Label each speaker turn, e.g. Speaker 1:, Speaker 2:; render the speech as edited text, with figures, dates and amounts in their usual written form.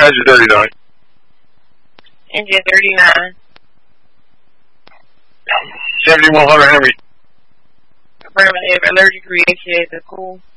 Speaker 1: Engine 39.
Speaker 2: Engine 39.
Speaker 1: 7100 Henry.
Speaker 2: Affirmative. Allergic reaction is cool.